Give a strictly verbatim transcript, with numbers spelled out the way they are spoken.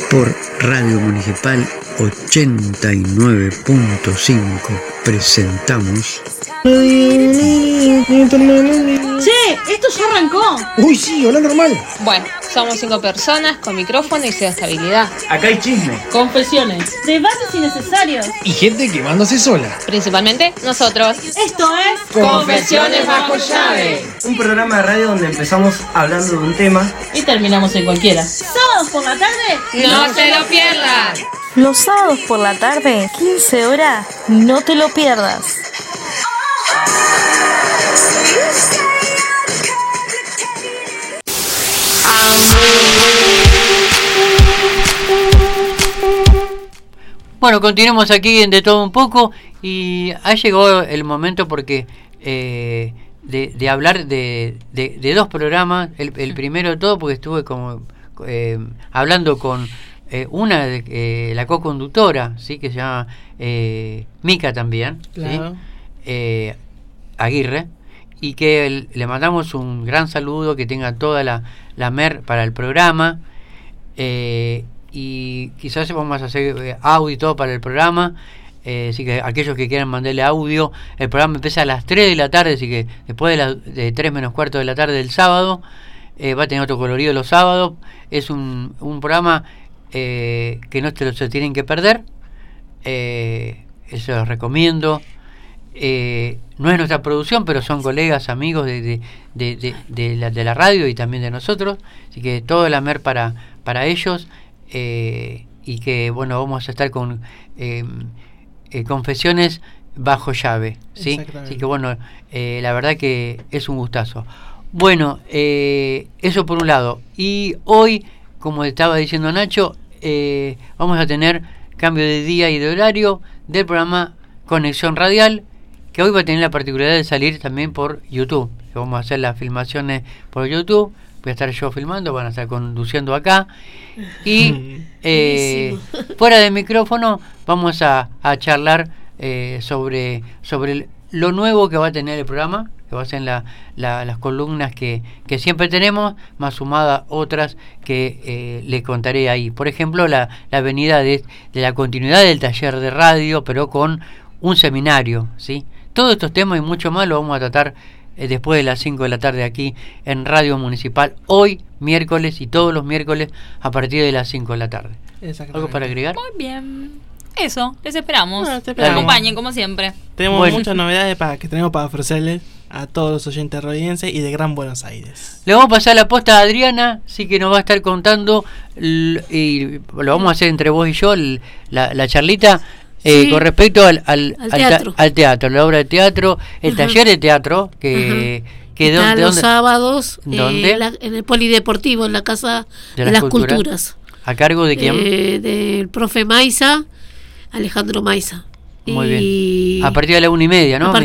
por Radio Municipal ochenta y nueve punto cinco presentamos... Che, esto ya arrancó. Uy, sí, hola normal. Bueno, somos cinco personas con micrófono y sin estabilidad. Acá hay chisme, Confesiones, debates innecesarios Y gente quemándose sola. Principalmente nosotros. Esto es Confesiones bajo llave. un programa de radio donde empezamos hablando de un tema. y terminamos en cualquiera. Sábados por la tarde. ¡No se lo pierdan! Los sábados por la tarde, quince horas, no te lo pierdas. Bueno, continuemos aquí en De Todo Un Poco y ha llegado el momento porque eh, de, de hablar de, de, de dos programas. El, el primero de todo porque estuve como eh, hablando con eh, una de eh, la co-conductora, ¿sí? Que se llama eh, Mica también, Claro. ¿sí? eh, Aguirre, y que el, le mandamos un gran saludo, que tenga toda la, la mer para el programa. Eh, y quizás vamos a hacer eh, audio y todo para el programa, eh, así que aquellos que quieran mandarle audio, el programa empieza a las tres de la tarde, así que después de las de tres menos cuarto de la tarde del sábado, eh, va a tener otro colorido los sábados. Es un, un programa eh, que no te lo se tienen que perder, eh, eso los recomiendo. Eh, no es nuestra producción, pero son colegas, amigos de, de, de, de, de, la, de la radio y también de nosotros, así que todo el amer para, para ellos. Eh, y que bueno, vamos a estar con eh, eh, confesiones bajo llave, ¿sí? Así que bueno, eh, la verdad que es un gustazo. Bueno, eh, eso por un lado. Y hoy, como estaba diciendo Nacho, eh, vamos a tener cambio de día y de horario del programa Conexión Radial, que hoy va a tener la particularidad de salir también por YouTube. Vamos a hacer las filmaciones por YouTube. Voy a estar yo filmando, van a estar conduciendo acá. Y eh, fuera del micrófono vamos a, a charlar eh, sobre, sobre el, lo nuevo que va a tener el programa, que va a ser la, la, las columnas que, que siempre tenemos, más sumadas otras que eh, les contaré ahí. Por ejemplo, la, la venida de, de la continuidad del taller de radio, pero con un seminario, ¿sí? Todos estos temas y mucho más lo vamos a tratar después de las cinco de la tarde aquí en Radio Municipal, hoy miércoles y todos los miércoles a partir de las cinco de la tarde. ¿Algo para agregar? Muy bien. Eso, les esperamos. Ah, te Que esperamos. nos acompañen como siempre. Tenemos Bueno. muchas novedades para que tenemos para ofrecerles a todos los oyentes rodienses y de Gran Buenos Aires. Le vamos a pasar la posta a Adriana, sí que nos va a estar contando l- y lo vamos a hacer entre vos y yo, l- la, la charlita. Eh, Sí. con respecto al, al, Al al teatro. ta- al teatro, la obra de teatro, el Ajá. taller de teatro, que, que de, Está de los dónde- sábados ¿Dónde? eh, la- en el Polideportivo, en la Casa De de, las las Culturas. Culturas. ¿A cargo de quién? Eh, del profe Maiza, Alejandro Maiza. Muy Y bien. A partir de la una y media, ¿no? a